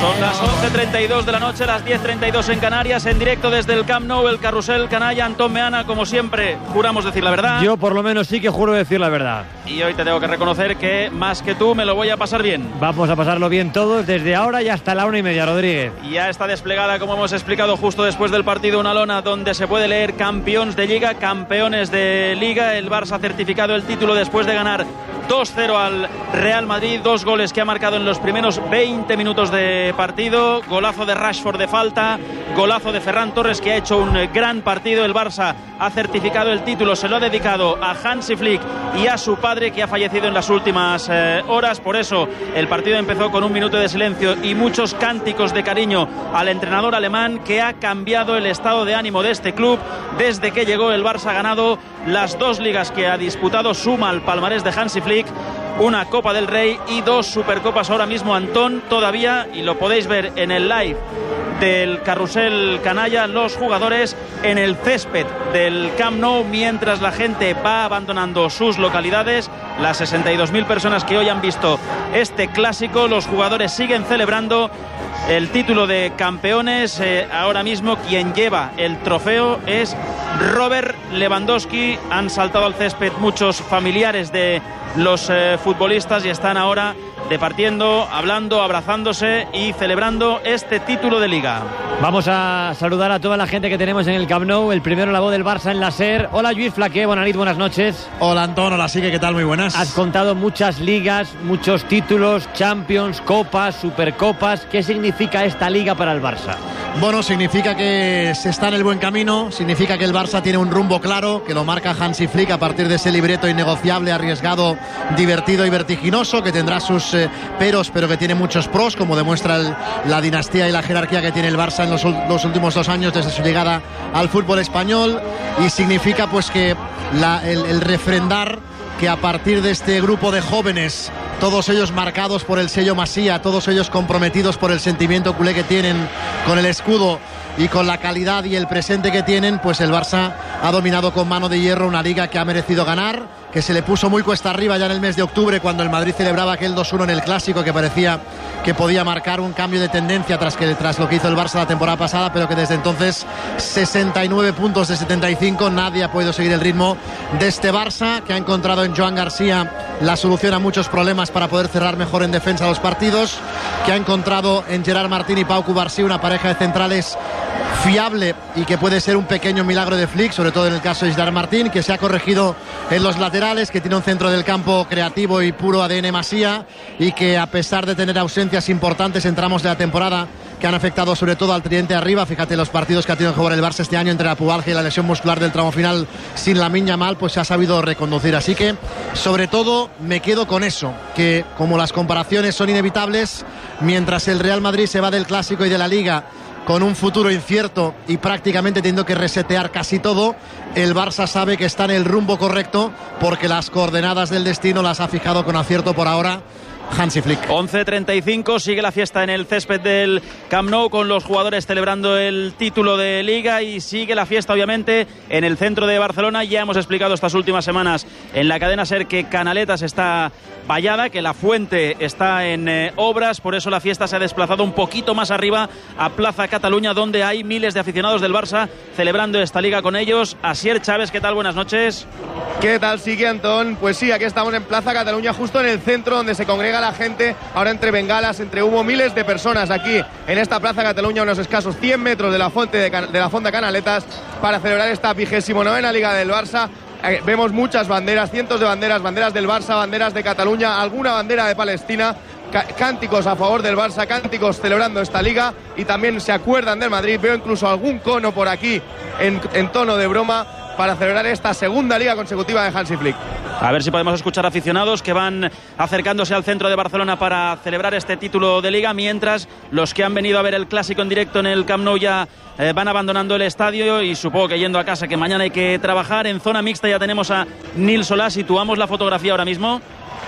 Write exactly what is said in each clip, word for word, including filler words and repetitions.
Son las once treinta y dos de la noche, las diez treinta y dos en Canarias, en directo desde el Camp Nou, el carrusel canalla. Antón Meana, como siempre, juramos decir la verdad. Yo por lo menos sí que juro decir la verdad. Y hoy te tengo que reconocer que más que tú me lo voy a pasar bien. Vamos a pasarlo bien todos desde ahora y hasta la una y media, Rodríguez. Ya está desplegada, como hemos explicado justo después del partido, una lona donde se puede leer campeones de Liga, campeones de Liga. El Barça ha certificado el título después de ganar dos cero al Real Madrid, dos goles que ha marcado en los primeros veinte minutos de partido, golazo de Rashford de falta, golazo de Ferran Torres, que ha hecho un gran partido. El Barça ha certificado el título, se lo ha dedicado a Hansi Flick y a su padre, que ha fallecido en las últimas eh, horas. Por eso el partido empezó con un minuto de silencio y muchos cánticos de cariño al entrenador alemán, que ha cambiado el estado de ánimo de este club desde que llegó. El Barça ha ganado las dos ligas que ha disputado, suma al palmarés de Hansi Flick una Copa del Rey y dos Supercopas ahora mismo, Antón, todavía, y lo podéis ver en el live del carrusel canalla, los jugadores en el césped del Camp Nou, mientras la gente va abandonando sus localidades. Las sesenta y dos mil personas que hoy han visto este clásico, los jugadores siguen celebrando el título de campeones. Eh, ahora mismo quien lleva el trofeo es Robert Lewandowski. Han saltado al césped muchos familiares de los eh, futbolistas y están ahora departiendo, hablando, abrazándose y celebrando este título de Liga. Vamos a saludar a toda la gente que tenemos en el Camp Nou. El primero, la voz del Barça en la SER. Hola, Lluís Flaqué, Bonanit, buenas noches. Hola, Antón, hola, Sique, ¿qué tal? Muy buenas. Has contado muchas ligas, muchos títulos, Champions, Copas, Supercopas. ¿Qué significa esta Liga para el Barça? Bueno, significa que se está en el buen camino, significa que el Barça tiene un rumbo claro, que lo marca Hansi Flick a partir de ese libreto innegociable, arriesgado, divertido y vertiginoso, que tendrá sus eh, peros, pero que tiene muchos pros, como demuestra el, la dinastía y la jerarquía que tiene el Barça en los, los últimos dos años desde su llegada al fútbol español. Y significa pues que la, el, el refrendar que a partir de este grupo de jóvenes, todos ellos marcados por el sello Masía, todos ellos comprometidos por el sentimiento culé que tienen con el escudo y con la calidad y el presente que tienen, pues el Barça ha dominado con mano de hierro una liga que ha merecido ganar, que se le puso muy cuesta arriba ya en el mes de octubre, cuando el Madrid celebraba aquel dos uno en el Clásico, que parecía que podía marcar un cambio de tendencia tras, que, tras lo que hizo el Barça la temporada pasada, pero que desde entonces sesenta y nueve puntos de setenta y cinco, nadie ha podido seguir el ritmo de este Barça, que ha encontrado en Joan García la solución a muchos problemas para poder cerrar mejor en defensa los partidos, que ha encontrado en Gerard Martín y Pau Cubarsí una pareja de centrales fiable y que puede ser un pequeño milagro de Flick, sobre todo en el caso de Gerard Martín, que se ha corregido en los laterales, que tiene un centro del campo creativo y puro A D N Masía, y que a pesar de tener ausencias importantes en tramos de la temporada que han afectado sobre todo al tridente arriba, fíjate los partidos que ha tenido que jugar el Barça este año entre la pubalgia y la lesión muscular del tramo final sin Lamine Yamal, pues se ha sabido reconducir. Así que sobre todo me quedo con eso, que como las comparaciones son inevitables, mientras el Real Madrid se va del Clásico y de la Liga con un futuro incierto y prácticamente teniendo que resetear casi todo, el Barça sabe que está en el rumbo correcto, porque las coordenadas del destino las ha fijado con acierto por ahora Hansi Flick. once treinta y cinco, sigue la fiesta en el césped del Camp Nou, con los jugadores celebrando el título de Liga, y sigue la fiesta obviamente en el centro de Barcelona. Ya hemos explicado estas últimas semanas en la cadena SER que Canaletas está vallada, que la fuente está en eh, obras, por eso la fiesta se ha desplazado un poquito más arriba a Plaza Cataluña, donde hay miles de aficionados del Barça celebrando esta Liga con ellos. Asier Chávez, ¿qué tal? Buenas noches. ¿Qué tal, Sigue, Antón? Pues sí, aquí estamos en Plaza Cataluña, justo en el centro donde se congrega la gente, ahora entre bengalas, entre humo, miles de personas aquí en esta Plaza Cataluña, unos escasos cien metros de la fuente de, Can- de la Fonda Canaletas, para celebrar esta vigésimo novena Liga del Barça. Eh, vemos muchas banderas, cientos de banderas, banderas del Barça, banderas de Cataluña, alguna bandera de Palestina, ca- cánticos a favor del Barça, cánticos celebrando esta Liga, y también se acuerdan del Madrid. Veo incluso algún cono por aquí en, en tono de broma para celebrar esta segunda Liga consecutiva de Hansi Flick. A ver si podemos escuchar aficionados que van acercándose al centro de Barcelona para celebrar este título de Liga, mientras los que han venido a ver el Clásico en directo en el Camp Nou ya eh, van abandonando el estadio, y supongo que yendo a casa, que mañana hay que trabajar. En zona mixta ya tenemos a Nil Solá. Situamos la fotografía ahora mismo.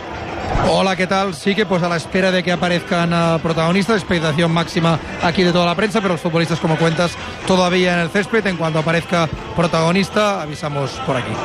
Hola, ¿qué tal? Sí, que pues a la espera de que aparezcan uh, protagonistas, expectación máxima aquí de toda la prensa, pero los futbolistas, como cuentas, todavía en el césped. En cuanto aparezca protagonista, avisamos por aquí.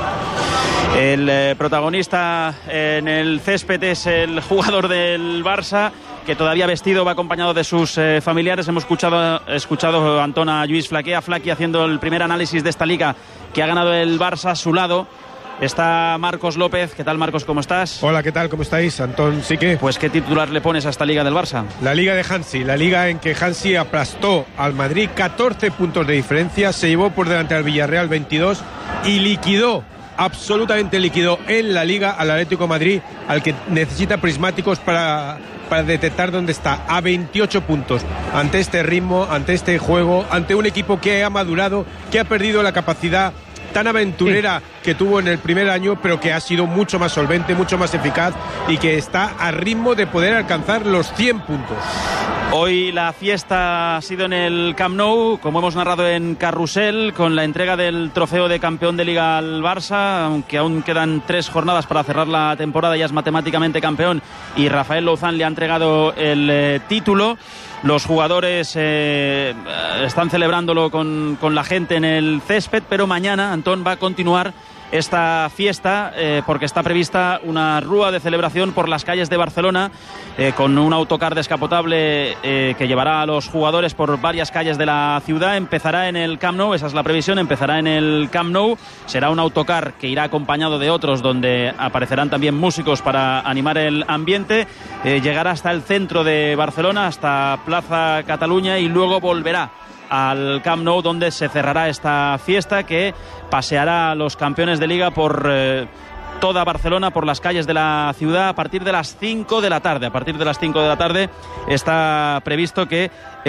El eh, protagonista en el césped es el jugador del Barça, que todavía vestido, va acompañado de sus eh, familiares. Hemos escuchado, escuchado a Antón, a Lluís Flaquí, a Flaquí haciendo el primer análisis de esta liga que ha ganado el Barça. A su lado está Marcos López. ¿Qué tal, Marcos? ¿Cómo estás? Hola, ¿qué tal? ¿Cómo estáis? Antón, sí que... Pues, ¿qué titular le pones a esta liga del Barça? La liga de Hansi, la liga en que Hansi aplastó al Madrid, catorce puntos de diferencia, se llevó por delante al Villarreal veintidós y liquidó, absolutamente liquidó en la liga al Atlético de Madrid, al que necesita prismáticos para... para detectar dónde está, a veintiocho puntos, ante este ritmo, ante este juego, ante un equipo que ha madurado, que ha perdido la capacidad tan aventurera sí. que tuvo en el primer año, pero que ha sido mucho más solvente, mucho más eficaz y que está a ritmo de poder alcanzar los cien puntos. Hoy la fiesta ha sido en el Camp Nou, como hemos narrado en Carrusel, con la entrega del trofeo de campeón de Liga al Barça, aunque aún quedan tres jornadas para cerrar la temporada, ya es matemáticamente campeón y Rafael Louzán le ha entregado el eh, título. Los jugadores eh, están celebrándolo con, con la gente en el césped, pero mañana, Antón, va a continuar esta fiesta eh, porque está prevista una rúa de celebración por las calles de Barcelona eh, con un autocar descapotable eh, que llevará a los jugadores por varias calles de la ciudad. Empezará en el Camp Nou, esa es la previsión, empezará en el Camp Nou. Será un autocar que irá acompañado de otros donde aparecerán también músicos para animar el ambiente. Eh, llegará hasta el centro de Barcelona, hasta Plaza Cataluña y luego volverá al Camp Nou, donde se cerrará esta fiesta que paseará a los campeones de Liga por eh, toda Barcelona, por las calles de la ciudad a partir de las cinco de la tarde. A partir de las cinco de la tarde está previsto que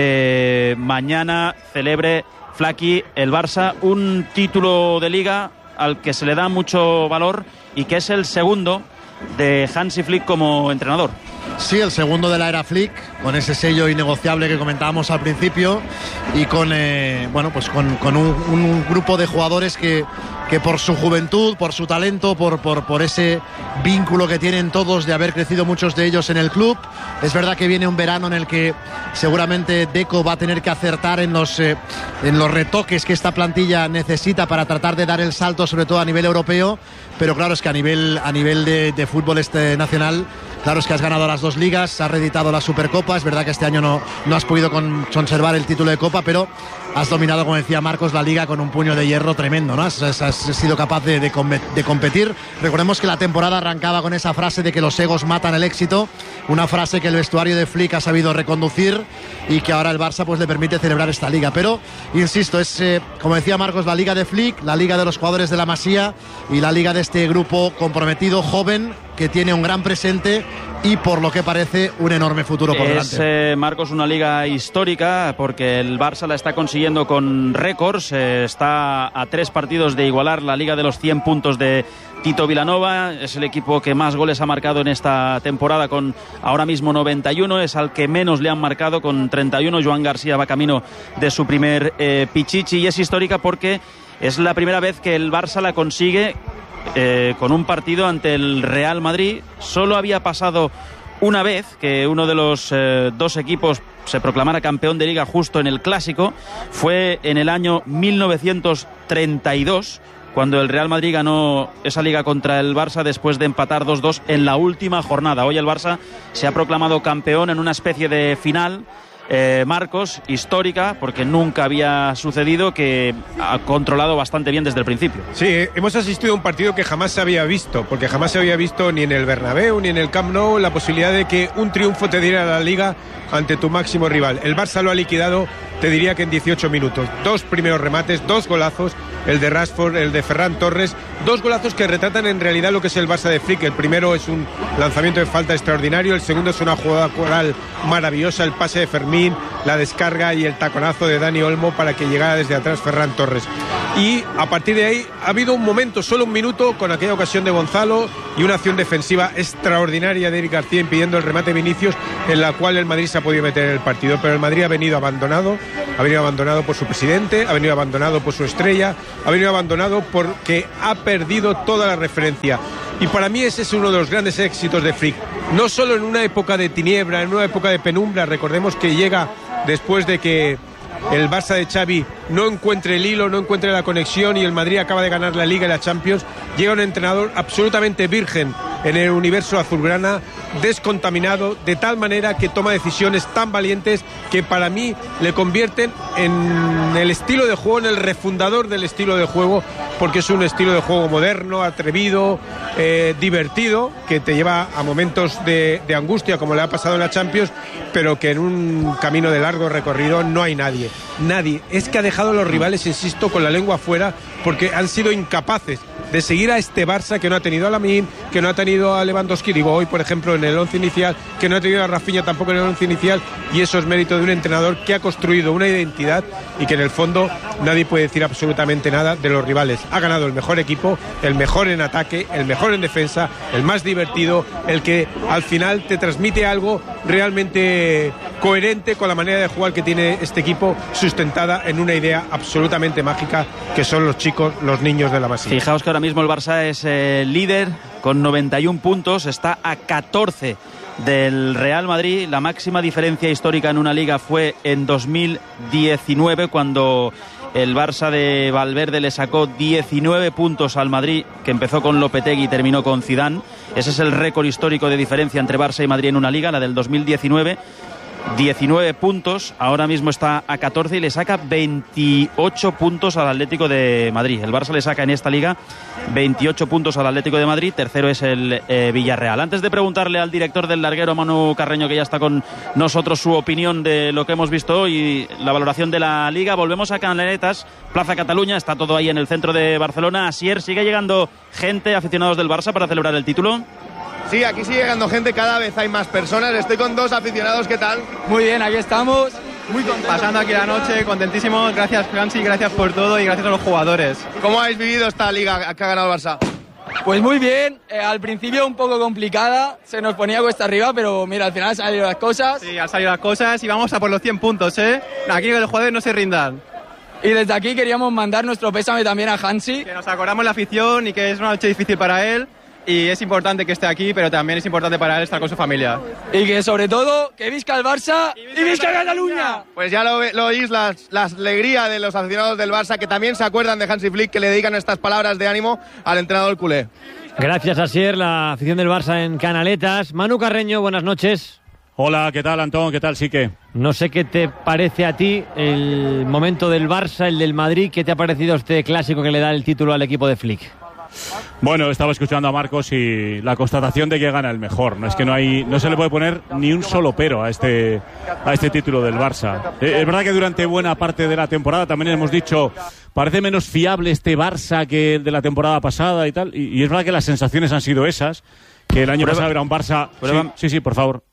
eh, mañana celebre Flaquí el Barça un título de Liga al que se le da mucho valor y que es el segundo de Hansi Flick como entrenador. Sí, el segundo de la era Flick, con ese sello innegociable que comentábamos al principio y con eh, bueno pues con, con un, un grupo de jugadores que, que por su juventud, por su talento, por, por, por ese vínculo que tienen todos de haber crecido muchos de ellos en el club. Es verdad que viene un verano en el que seguramente Deco va a tener que acertar en los, eh, en los retoques que esta plantilla necesita para tratar de dar el salto, sobre todo a nivel europeo, pero claro, es que a nivel, a nivel de, de fútbol este nacional, claro, es que has ganado las dos ligas, has reeditado la Supercopa. Es verdad que este año no, no has podido con, conservar el título de Copa, pero has dominado, como decía Marcos, la Liga con un puño de hierro tremendo, ¿no? Has, has, has sido capaz de, de, de competir. Recordemos que la temporada arrancaba con esa frase de que los egos matan el éxito, una frase que el vestuario de Flick ha sabido reconducir y que ahora el Barça pues le permite celebrar esta Liga. Pero, insisto, es, eh, como decía Marcos, la Liga de Flick, la Liga de los jugadores de la Masía y la Liga de este grupo comprometido, joven, que tiene un gran presente y por lo que parece un enorme futuro por es, delante. Eh, Marcos, una liga histórica porque el Barça la está consiguiendo con récords, eh, está a tres partidos de igualar la liga de los cien puntos de Tito Vilanova. Es el equipo que más goles ha marcado en esta temporada con ahora mismo noventa y uno, es al que menos le han marcado con treinta y uno. Joan García va camino de su primer eh, pichichi y es histórica porque es la primera vez que el Barça la consigue Eh, con un partido ante el Real Madrid. Solo había pasado una vez que uno de los eh, dos equipos se proclamara campeón de Liga justo en el Clásico. Fue en el año mil novecientos treinta y dos, cuando el Real Madrid ganó esa Liga contra el Barça después de empatar dos dos en la última jornada. Hoy el Barça se ha proclamado campeón en una especie de final, Eh, Marcos, histórica, porque nunca había sucedido, que ha controlado bastante bien desde el principio. Sí, hemos asistido a un partido que jamás se había visto, porque jamás se había visto ni en el Bernabéu ni en el Camp Nou la posibilidad de que un triunfo te diera la Liga ante tu máximo rival. El Barça lo ha liquidado, te diría que en dieciocho minutos. Dos primeros remates, dos golazos, el de Rashford, el de Ferran Torres, dos golazos que retratan en realidad lo que es el Barça de Flick. El primero es un lanzamiento de falta extraordinario, el segundo es una jugada coral maravillosa, el pase de Fermín, la descarga y el taconazo de Dani Olmo para que llegara desde atrás Ferran Torres. Y a partir de ahí ha habido un momento, solo un minuto, con aquella ocasión de Gonzalo y una acción defensiva extraordinaria de Eric García impidiendo el remate de Vinicius, en la cual el Madrid se ha podido meter en el partido. Pero el Madrid ha venido abandonado, ha venido abandonado por su presidente, ha venido abandonado por su estrella, ha venido abandonado porque ha perdido toda la referencia. Y para mí ese es uno de los grandes éxitos de Flick. No solo en una época de tiniebla, en una época de penumbra. Recordemos que llega después de que el Barça de Xavi no encuentre el hilo, no encuentre la conexión y el Madrid acaba de ganar la Liga y la Champions. Llega un entrenador absolutamente virgen en el universo azulgrana, descontaminado, de tal manera que toma decisiones tan valientes que para mí le convierten en el estilo de juego, en el refundador del estilo de juego, porque es un estilo de juego moderno, atrevido, eh, divertido, que te lleva a momentos de, de angustia, como le ha pasado en la Champions, pero que en un camino de largo recorrido no hay nadie, nadie. Es que ha dejado a los rivales, insisto, con la lengua afuera, porque han sido incapaces de seguir a este Barça que no ha tenido a Lamine, que no ha tenido a Lewandowski, digo hoy por ejemplo en el once inicial, que no ha tenido a Rafinha tampoco en el once inicial, y eso es mérito de un entrenador que ha construido una identidad y que en el fondo nadie puede decir absolutamente nada de los rivales. Ha ganado el mejor equipo, el mejor en ataque, el mejor en defensa, el más divertido, el que al final te transmite algo realmente coherente con la manera de jugar que tiene este equipo, sustentada en una idea absolutamente mágica, que son los chicos, los niños de la Masía. Fijaos que ahora mismo el Barça es eh, líder con noventa y un puntos, está a catorce del Real Madrid. La máxima diferencia histórica en una liga fue en dos mil diecinueve, cuando el Barça de Valverde le sacó diecinueve puntos al Madrid, que empezó con Lopetegui y terminó con Zidane. Ese es el récord histórico de diferencia entre Barça y Madrid en una liga, la del dos mil diecinueve. diecinueve puntos, ahora mismo está a catorce y le saca veintiocho puntos al Atlético de Madrid. El Barça le saca en esta liga veintiocho puntos al Atlético de Madrid, tercero es el eh, Villarreal. Antes de preguntarle al director del larguero, Manu Carreño, que ya está con nosotros, su opinión de lo que hemos visto hoy, la valoración de la liga, volvemos a Canaletas, Plaza Cataluña, está todo ahí en el centro de Barcelona. Asier, ¿sigue llegando gente, aficionados del Barça, para celebrar el título? Sí, aquí sigue llegando gente, cada vez hay más personas. Estoy con dos aficionados, ¿qué tal? Muy bien, aquí estamos, muy contentos. Pasando aquí la noche, contentísimos. Gracias, Franci, gracias por todo y gracias a los jugadores. ¿Cómo habéis vivido esta liga que ha ganado el Barça? Pues muy bien, eh, al principio un poco complicada, se nos ponía cuesta arriba, pero mira, al final han salido las cosas. Sí, han salido las cosas y vamos a por los cien puntos, ¿eh? Aquí que los jugadores no se rindan. Y desde aquí queríamos mandar nuestro pésame también a Hansi. Que nos acordamos la afición y que es una noche difícil para él. Y es importante que esté aquí, pero también es importante para él estar con su familia. Y que sobre todo, que visca el Barça y visca Cataluña. Pues ya lo, lo oís, la, la alegría de los aficionados del Barça, que también se acuerdan de Hansi Flick, que le dedican estas palabras de ánimo al entrenador culé. Gracias, Asier, la afición del Barça en Canaletas. Manu Carreño, buenas noches. Hola, ¿qué tal, Antón? ¿Qué tal, Sique? No sé qué te parece a ti el momento del Barça, el del Madrid. ¿Qué te ha parecido este clásico que le da el título al equipo de Flick? Bueno, estaba escuchando a Marcos y la constatación de que gana el mejor. No es que no hay, no se le puede poner ni un solo pero a este, a este título del Barça. Eh, es verdad que durante buena parte de la temporada también hemos dicho, parece menos fiable este Barça que el de la temporada pasada y tal. Y, y es verdad que las sensaciones han sido esas, que el año Prueba. pasado era un Barça. Sí, sí, sí, por favor.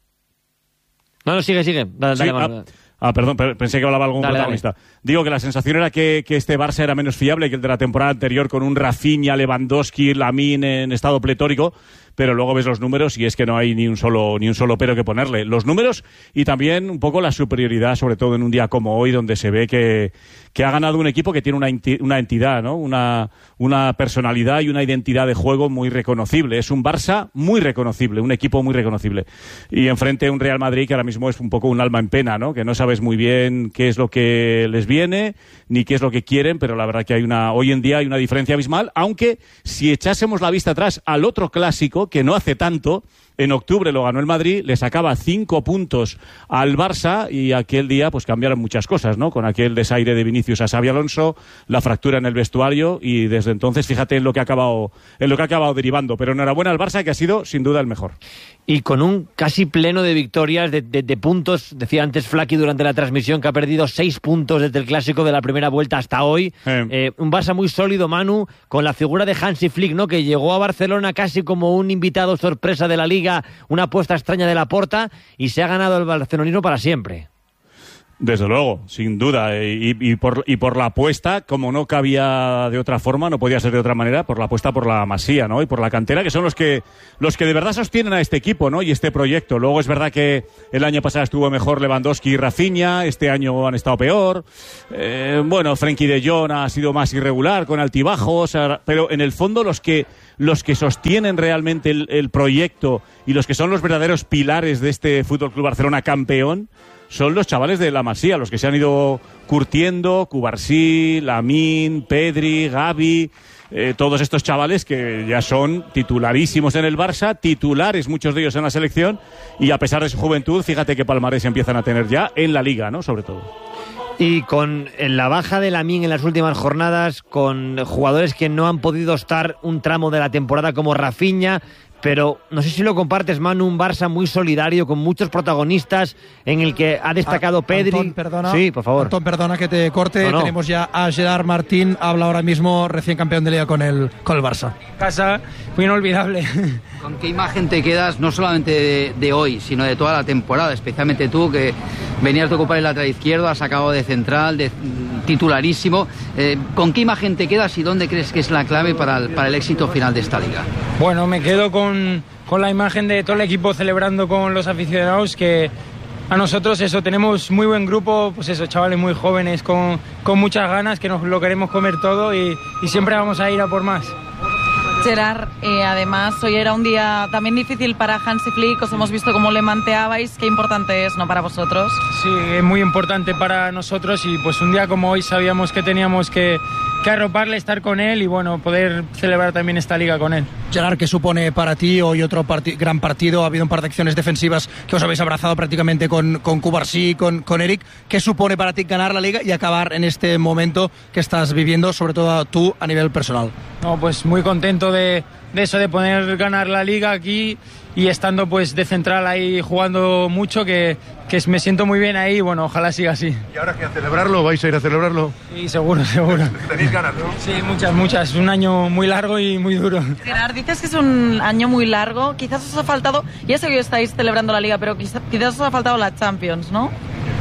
No, no, sigue, sigue. Dale, Sí, dale, ah, ah, perdón, pensé que hablaba algún Dale, protagonista. Digo que la sensación era que, que este Barça era menos fiable que el de la temporada anterior, con un Rafinha, Lewandowski, Lamine en estado pletórico, pero luego ves los números y es que no hay ni un solo ni un solo pero que ponerle. Los números y también un poco la superioridad, sobre todo en un día como hoy, donde se ve que, que ha ganado un equipo que tiene una, una entidad, ¿no? Una, una personalidad y una identidad de juego muy reconocible. Es un Barça muy reconocible, un equipo muy reconocible. Y enfrente un Real Madrid que ahora mismo es un poco un alma en pena, ¿no? Que no sabes muy bien qué es lo que les viene ni qué es lo que quieren, pero la verdad que hay una hoy en día hay una diferencia abismal, aunque si echásemos la vista atrás al otro clásico, que no hace tanto, en octubre lo ganó el Madrid, le sacaba cinco puntos al Barça y aquel día pues cambiaron muchas cosas, ¿no? Con aquel desaire de Vinicius a Xabi Alonso, la fractura en el vestuario y desde entonces fíjate en lo que ha acabado, en lo que ha acabado derivando. Pero enhorabuena al Barça, que ha sido sin duda el mejor. Y con un casi pleno de victorias, de, de, de puntos, decía antes Flaky durante la transmisión que ha perdido seis puntos desde el clásico de la primera vuelta hasta hoy. Eh. Eh, un Barça muy sólido, Manu, con la figura de Hansi Flick, ¿no? Que llegó a Barcelona casi como un invitado sorpresa de la Liga, una apuesta extraña de Laporta, y se ha ganado el barcelonismo para siempre. Desde luego, sin duda, y, y, por, y por la apuesta, como no cabía de otra forma, no podía ser de otra manera, por la apuesta por la Masía, ¿no? Y por la cantera, que son los que los que de verdad sostienen a este equipo, ¿no? Y este proyecto. Luego es verdad que el año pasado estuvo mejor Lewandowski y Rafinha, este año han estado peor. Eh, bueno, Frenkie de Jong ha sido más irregular, con altibajos, pero en el fondo los que los que sostienen realmente el, el proyecto y los que son los verdaderos pilares de este F C Barcelona campeón son los chavales de la Masía, los que se han ido curtiendo, Cubarsí, Lamine, Pedri, Gavi, eh, todos estos chavales que ya son titularísimos en el Barça, titulares muchos de ellos en la selección, y a pesar de su juventud, fíjate qué palmarés empiezan a tener ya en la Liga, ¿no? Sobre todo. Y con la baja de Lamine en las últimas jornadas, con jugadores que no han podido estar un tramo de la temporada como Rafinha, pero no sé si lo compartes, Manu, un Barça muy solidario, con muchos protagonistas, en el que ha destacado a, Pedri. Antón, perdona, sí, por favor. Antón, perdona que te corte. No, no. Tenemos ya a Gerard Martín, habla ahora mismo, recién campeón de Liga con el, con el Barça. Casa, muy inolvidable. ¿Con qué imagen te quedas, no solamente de, de hoy, sino de toda la temporada? Especialmente tú, que venías de ocupar el lateral izquierdo, has acabado de central, de titularísimo. Eh, ¿Con qué imagen te quedas y dónde crees que es la clave para el, para el éxito final de esta Liga? Bueno, me quedo con, con la imagen de todo el equipo celebrando con los aficionados, que a nosotros eso, tenemos muy buen grupo, pues eso, chavales muy jóvenes, con, con muchas ganas, que nos lo queremos comer todo y, y siempre vamos a ir a por más. Gerard, eh, además hoy era un día también difícil para Hansi Flick, os hemos visto cómo le manteabais, qué importante es, ¿no?, para vosotros. Sí, es muy importante para nosotros y pues un día como hoy sabíamos que teníamos que, que arroparle, estar con él y bueno, poder celebrar también esta Liga con él. Gerard, ¿qué supone para ti hoy otro parti- gran partido? Ha habido un par de acciones defensivas que os habéis abrazado prácticamente con, con Cubarsí, con, con Eric. ¿Qué supone para ti ganar la Liga y acabar en este momento que estás viviendo, sobre todo tú a nivel personal? No, pues muy contento de, de eso, de poder ganar la Liga aquí y estando pues de central ahí jugando mucho, que, que me siento muy bien ahí, bueno, ojalá siga así. ¿Y ahora qué, a celebrarlo? ¿Vais a ir a celebrarlo? Sí, seguro, seguro. ¿Tenéis ganas, no? Sí, muchas, muchas. Es un año muy largo y muy duro. Gerard, dices que es un año muy largo, quizás os ha faltado, ya sé que estáis celebrando la Liga, pero quizás, quizás os ha faltado la Champions, ¿no?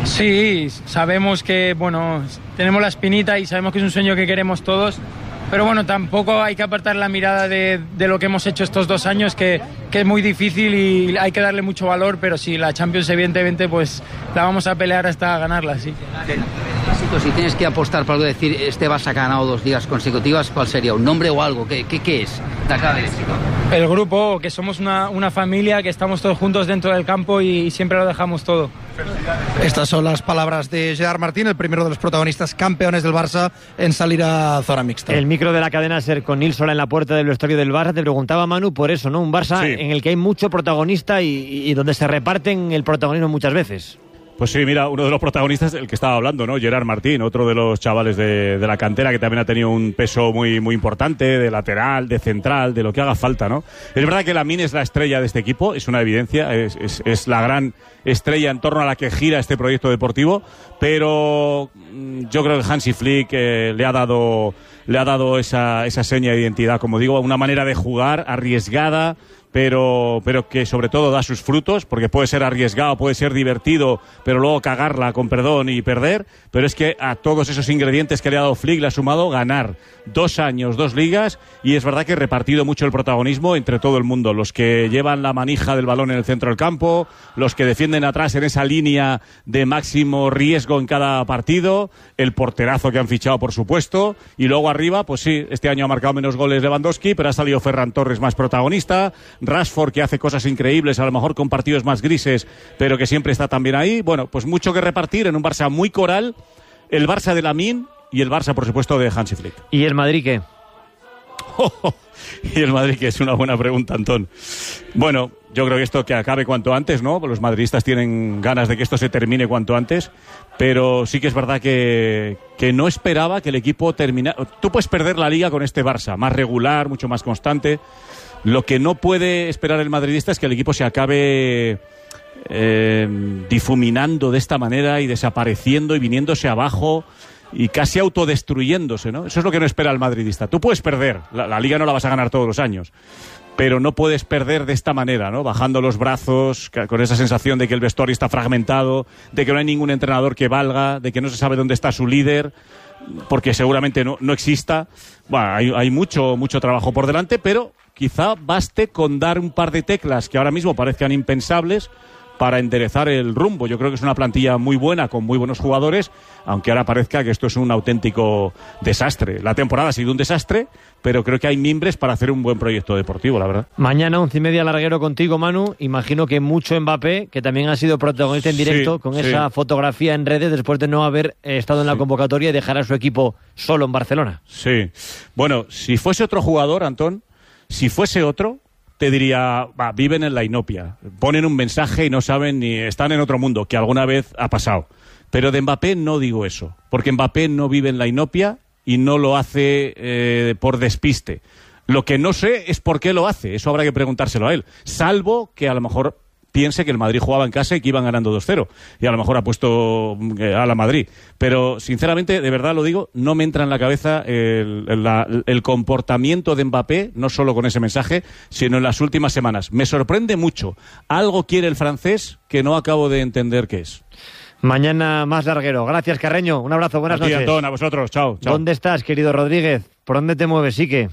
Sí, sabemos que, bueno, tenemos la espinita y sabemos que es un sueño que queremos todos. Pero bueno, tampoco hay que apartar la mirada de, de lo que hemos hecho estos dos años, que, que es muy difícil y hay que darle mucho valor, pero sí, la Champions evidentemente pues la vamos a pelear hasta ganarla, sí. Si tienes que apostar por algo, decir, este Barça ha ganado dos ligas consecutivas, ¿cuál sería? ¿Un nombre o algo? ¿Qué, qué, qué es la clave del éxito? El grupo, que somos una, una familia, que estamos todos juntos dentro del campo y, y siempre lo dejamos todo. Estas son las palabras de Gerard Martín, el primero de los protagonistas campeones del Barça en salir a zona mixta. El micro de la cadena SER con Nil Sola en la puerta del vestuario del Barça. Te preguntaba, Manu, por eso, ¿no? Un Barça sí, en el que hay mucho protagonista y, y donde se reparten el protagonismo muchas veces. Pues sí, mira, uno de los protagonistas, el que estaba hablando, ¿no? Gerard Martín, otro de los chavales de, de la cantera, que también ha tenido un peso muy, muy importante, de lateral, de central, de lo que haga falta, ¿no? Es verdad que Lamine es la estrella de este equipo, es una evidencia, es, es, es la gran estrella en torno a la que gira este proyecto deportivo, pero yo creo que Hansi Flick eh, le ha dado, le ha dado esa, esa seña de identidad, como digo, una manera de jugar arriesgada, pero pero que sobre todo da sus frutos, porque puede ser arriesgado, puede ser divertido, pero luego cagarla, con perdón, y perder, pero es que a todos esos ingredientes que le ha dado Flick le ha sumado ganar dos años, dos ligas, y es verdad que ha repartido mucho el protagonismo entre todo el mundo, los que llevan la manija del balón en el centro del campo, los que defienden atrás en esa línea de máximo riesgo en cada partido, el porterazo que han fichado, por supuesto, y luego arriba, pues sí, este año ha marcado menos goles Lewandowski, pero ha salido Ferran Torres más protagonista, Rashford, que hace cosas increíbles, a lo mejor con partidos más grises, pero que siempre está también ahí. Bueno, pues mucho que repartir en un Barça muy coral, el Barça de Lamine y el Barça, por supuesto, de Hansi Flick. ¿Y el Madrid qué? Y el Madrid, que es una buena pregunta, Antón. Bueno, yo creo que esto que acabe cuanto antes, ¿no? Los madridistas tienen ganas de que esto se termine cuanto antes, pero sí que es verdad que, que no esperaba que el equipo terminara. Tú puedes perder la Liga con este Barça, más regular, mucho más constante. Lo que no puede esperar el madridista es que el equipo se acabe eh, difuminando de esta manera y desapareciendo y viniéndose abajo y casi autodestruyéndose, ¿no? Eso es lo que no espera el madridista. Tú puedes perder, la, la Liga no la vas a ganar todos los años, pero no puedes perder de esta manera, ¿no? Bajando los brazos, con esa sensación de que el vestuario está fragmentado, de que no hay ningún entrenador que valga, de que no se sabe dónde está su líder, porque seguramente no, no exista. Bueno, hay, hay mucho, mucho trabajo por delante, pero quizá baste con dar un par de teclas que ahora mismo parezcan impensables para enderezar el rumbo. Yo creo que es una plantilla muy buena, con muy buenos jugadores, aunque ahora parezca que esto es un auténtico desastre. La temporada ha sido un desastre, pero creo que hay mimbres para hacer un buen proyecto deportivo, la verdad. Mañana, once y media, larguero contigo, Manu. Imagino que mucho Mbappé, que también ha sido protagonista en directo, sí, con sí. esa fotografía en redes después de no haber estado en la sí. convocatoria y dejar a su equipo solo en Barcelona. Sí. Bueno, si fuese otro jugador, Antón, si fuese otro, te diría, va, viven en la inopia, ponen un mensaje y no saben ni están en otro mundo, que alguna vez ha pasado. Pero de Mbappé no digo eso, porque Mbappé no vive en la inopia y no lo hace eh, por despiste. Lo que no sé es por qué lo hace, eso habrá que preguntárselo a él, salvo que a lo mejor piense que el Madrid jugaba en casa y que iban ganando dos cero, y a lo mejor ha puesto a la Madrid. Pero, sinceramente, de verdad lo digo, no me entra en la cabeza el, la, el comportamiento de Mbappé, no solo con ese mensaje, sino en las últimas semanas. Me sorprende mucho. Algo quiere el francés que no acabo de entender qué es. Mañana más larguero. Gracias, Carreño. Un abrazo, buenas noches. Antón, a vosotros. Chao, chao. ¿Dónde estás, querido Rodríguez? ¿Por dónde te mueves, Sique?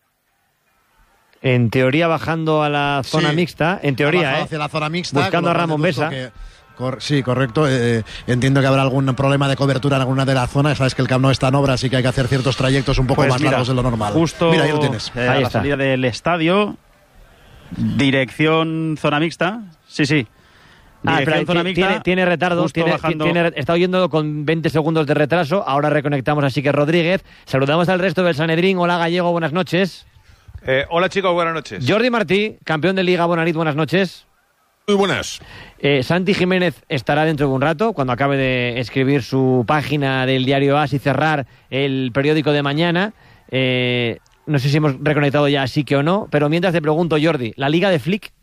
En teoría bajando a la zona sí, mixta, en teoría, ¿eh? Hacia la zona mixta, buscando a Ramón Besa. Que, cor, sí, correcto. Eh, entiendo que habrá algún problema de cobertura en alguna de las zonas. Sabes que el Camp Nou está en obra, así que hay que hacer ciertos trayectos un poco pues más mira, largos de lo normal. Justo mira, ahí lo tienes. Eh, ahí a la está. Salida del estadio, dirección zona mixta. Sí, sí. Ah, pero zona mixta, tiene, tiene retardos, tiene, bajando... tiene, está oyendo con veinte segundos de retraso. Ahora reconectamos a Sique Rodríguez. Saludamos al resto del Sanedrín. Hola, Gallego, buenas noches. Eh, hola chicos, buenas noches. Jordi Martí, campeón de Liga Bonanit, buenas noches. Muy buenas. Eh, Santi Jiménez estará dentro de un rato, cuando acabe de escribir su página del diario A S y cerrar el periódico de mañana. Eh, no sé si hemos reconectado ya a Sique o no, pero mientras te pregunto, Jordi, ¿la Liga de Flick?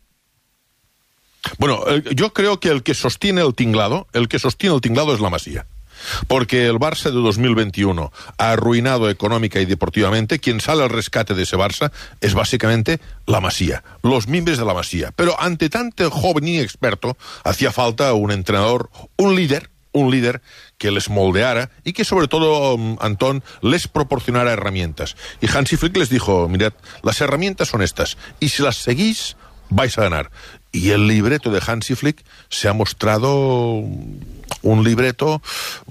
Bueno, eh, yo creo que el que sostiene el tinglado, el que sostiene el tinglado es la Masía. Porque el Barça de dos mil veintiuno ha arruinado económica y deportivamente. Quien sale al rescate de ese Barça es básicamente la Masía, los mimbres de la Masía. Pero ante tanto joven y experto, hacía falta un entrenador, un líder, un líder que les moldeara y que sobre todo, Antón, les proporcionara herramientas. Y Hansi Flick les dijo, mirad, las herramientas son estas, y si las seguís, vais a ganar. Y el libreto de Hansi Flick se ha mostrado un libreto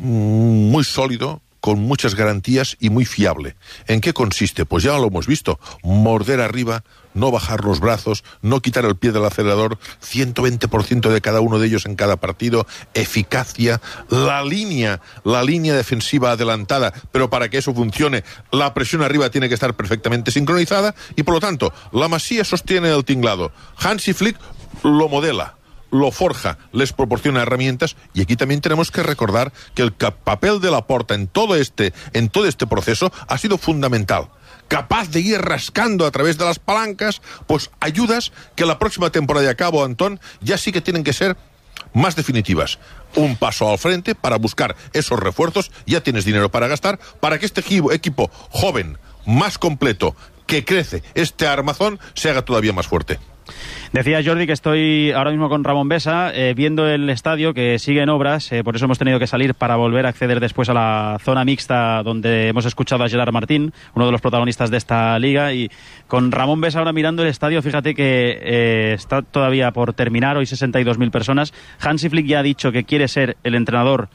muy sólido, con muchas garantías y muy fiable. ¿En qué consiste? Pues ya lo hemos visto. Morder arriba, no bajar los brazos, no quitar el pie del acelerador, ciento veinte por ciento de cada uno de ellos en cada partido, eficacia, la línea, la línea defensiva adelantada, pero para que eso funcione, la presión arriba tiene que estar perfectamente sincronizada y por lo tanto, la Masía sostiene el tinglado. Hansi Flick lo modela, lo forja, les proporciona herramientas y aquí también tenemos que recordar que el papel de Laporta en todo este, en todo este proceso ha sido fundamental. Capaz de ir rascando a través de las palancas, pues ayudas que la próxima temporada de acabo, Antón, ya sí que tienen que ser más definitivas. Un paso al frente para buscar esos refuerzos, ya tienes dinero para gastar, para que este equipo joven, más completo, que crece, este armazón, se haga todavía más fuerte. Decía Jordi que estoy ahora mismo con Ramón Besa eh, viendo el estadio que sigue en obras, eh, por eso hemos tenido que salir para volver a acceder después a la zona mixta donde hemos escuchado a Gerard Martín, uno de los protagonistas de esta liga, y con Ramón Besa ahora mirando el estadio, fíjate que eh, está todavía por terminar, hoy sesenta y dos mil personas. Hansi Flick ya ha dicho que quiere ser el entrenador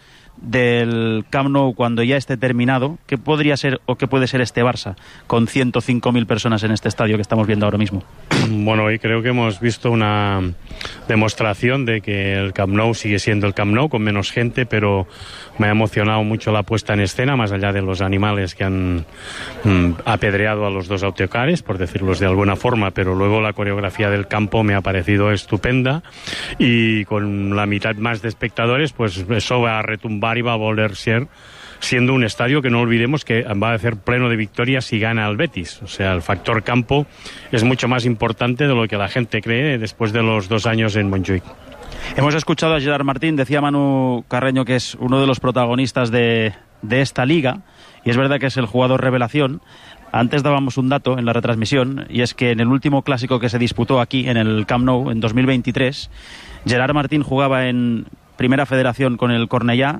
del Camp Nou cuando ya esté terminado. ¿Qué podría ser o qué puede ser este Barça con ciento cinco mil personas en este estadio que estamos viendo ahora mismo? Bueno, hoy creo que hemos visto una demostración de que el Camp Nou sigue siendo el Camp Nou con menos gente, pero me ha emocionado mucho la puesta en escena, más allá de los animales que han mm, apedreado a los dos autocares, por decirlos de alguna forma, pero luego la coreografía del campo me ha parecido estupenda y con la mitad más de espectadores, pues eso va a retumbar y va a volver a ser siendo un estadio que no olvidemos que va a ser pleno de victorias si gana el Betis. O sea, el factor campo es mucho más importante de lo que la gente cree después de los dos años en Montjuïc. Hemos escuchado a Gerard Martín, decía Manu Carreño que es uno de los protagonistas de, de esta liga, y es verdad que es el jugador revelación. Antes dábamos un dato en la retransmisión, y es que en el último clásico que se disputó aquí en el Camp Nou, en dos mil veintitrés, Gerard Martín jugaba en Primera Federación con el Cornellá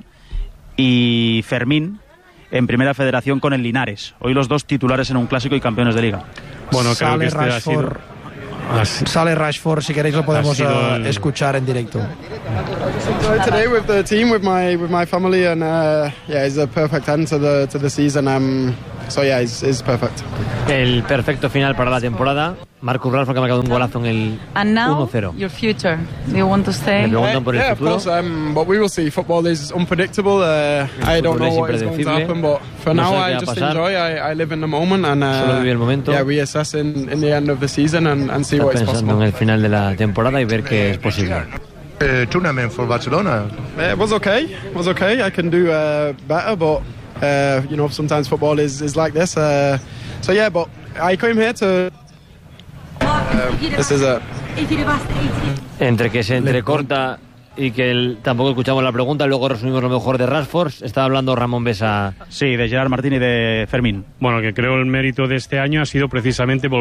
y Fermín en Primera Federación con el Linares. Hoy los dos titulares en un clásico y campeones de liga. Bueno, creo que este ha sido... Sale Rashford, si queréis lo podemos uh, el... escuchar en directo. Today with the team, with my with my family, and uh, yeah, it's a perfect end to the to the season. Um, so yeah, it's, it's perfect. El perfecto final para la temporada. Marcus Rashford, que ha marcado un golazo en el uno cero. Your future. Do you want to stay? Le preguntan por el yeah, futuro. Of course, um, but we will see. Football is unpredictable. Uh, I don't know what is going to happen, but for no now, sé I just enjoy. I, I live in the moment, and uh, Solo vive el momento. yeah, we assess in, in the end of the season and, and see Está what is pensando possible. en el final de la temporada y ver qué es posible. Uh, tournament for Barcelona. Uh, it was okay. It was okay. I can do uh, better, but uh, you know, sometimes football is, is like this. Uh, so yeah, but I came here to. Uh, this is a. Entre que se entrecorta y que el, tampoco escuchamos la pregunta, luego resumimos lo mejor de Rashford. Estaba hablando Ramón Besa. Sí, de Gerard Martín y de Fermín. Bueno, que creo el mérito de este año ha sido precisamente